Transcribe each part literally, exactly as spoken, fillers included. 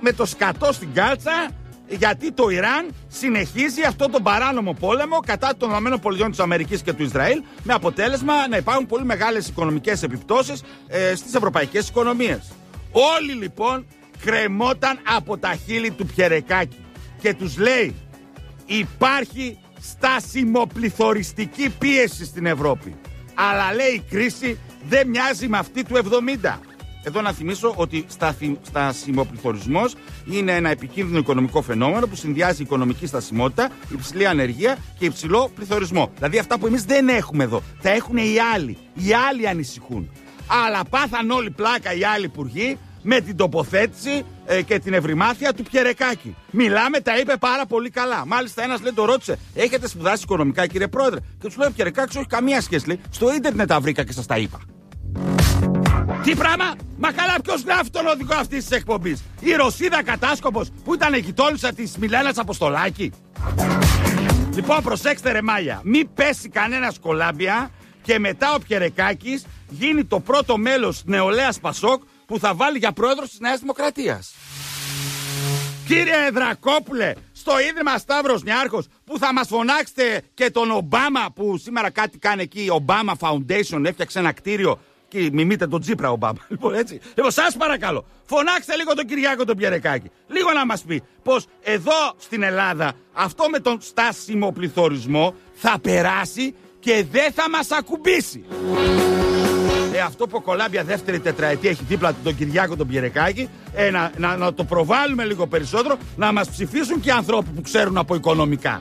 με το σκατό στην κάλτσα, γιατί το Ιράν συνεχίζει αυτόν τον παράνομο πόλεμο κατά των ΗΠΑ της Αμερικής και του Ισραήλ, με αποτέλεσμα να υπάρχουν πολύ μεγάλες οικονομικές επιπτώσεις ε, στις ευρωπαϊκές οικονομίες. Όλοι λοιπόν κρεμόταν από τα χείλη του Πιερεκάκη και τους λέει: υπάρχει στασιμοπληθωριστική πίεση στην Ευρώπη, αλλά λέει η κρίση δεν μοιάζει με αυτή του εβδομήντα. Εδώ να θυμίσω ότι στασιμοπληθωρισμός είναι ένα επικίνδυνο οικονομικό φαινόμενο που συνδυάζει οικονομική στασιμότητα, υψηλή ανεργία και υψηλό πληθωρισμό. Δηλαδή αυτά που εμείς δεν έχουμε εδώ, τα έχουν οι άλλοι. Οι άλλοι ανησυχούν. Αλλά πάθαν όλοι πλάκα οι άλλοι υπουργοί με την τοποθέτηση ε, και την ευρημάθεια του Πιερεκάκη. Μιλάμε, τα είπε πάρα πολύ καλά. Μάλιστα, ένας λέει, το ρώτησε: έχετε σπουδάσει οικονομικά, κύριε Πρόεδρε? Και του λέει ο Πιερεκάκης: όχι, καμία σχέση. Λέει, στο ίντερνετ τα βρήκα και σας τα είπα. Τι πράγμα? Μα καλά, ποιος γράφει τον οδηγό αυτής της εκπομπής? Η Ρωσίδα κατάσκοπος που ήταν γειτόνισσα της Μιλένας Αποστολάκη? Λοιπόν, προσέξτε ρε μάλια, μην πέσει κανένα κολάμπια και μετά ο Πιερεκάκης γίνει το πρώτο μέλος νεολαίας Πασόκ που θα βάλει για πρόεδρος της Νέας Δημοκρατίας. Κύριε Δρακόπουλε, στο Ίδρυμα Σταύρος Νιάρχος που θα μας φωνάξετε και τον Ομπάμα που σήμερα κάτι κάνει εκεί, Obama Foundation, έφτιαξε ένα κτίριο και μιμείτε τον Τσίπρα Ομπάμα. Λοιπόν, έτσι. Λοιπόν, σας παρακαλώ, φωνάξτε λίγο τον Κυριάκο τον Πιερεκάκη. Λίγο να μας πει πως εδώ στην Ελλάδα αυτό με τον στασιμοπληθωρισμό θα περάσει και δεν θα μας ακουμπήσει. Ε, αυτό που κολάμπια δεύτερη τετραετία έχει δίπλα του τον Κυριάκο τον Πιερεκάκη, ε, να, να, να το προβάλλουμε λίγο περισσότερο, να μας ψηφίσουν και ανθρώποι που ξέρουν από οικονομικά.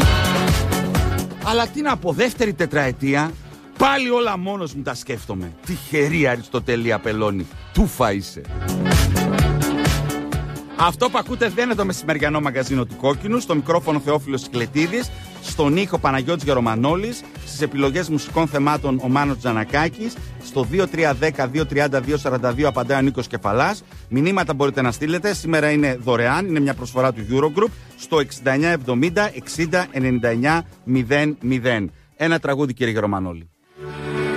Αλλά τι να πω, δεύτερη τετραετία, πάλι όλα μόνος μου τα σκέφτομαι. Τυχερή Αριστοτέλη Απελώνη, τούφα είσαι. Αυτό που ακούτε δεν είναι το μεσημεριανό μαγκαζίνο του Κόκκινου. Στο μικρόφωνο Θεόφιλος Κυκλετίδης, στον ήχο Παναγιώτης Γερομανόλης, στις επιλογές μουσικών θεμάτων ο Μάνος Τζανακάκης, στο δύο τρία ένα μηδέν δύο τρία δύο σαράντα δύο απαντάει ο Νίκος Κεφαλάς. Μηνύματα μπορείτε να στείλετε, σήμερα είναι δωρεάν, είναι μια προσφορά του Eurogroup, στο εξήντα εννιά εβδομήντα εξήντα ενενήντα εννιά μηδέν μηδέν. Ένα τραγούδι, κύριε Γερομανόλη.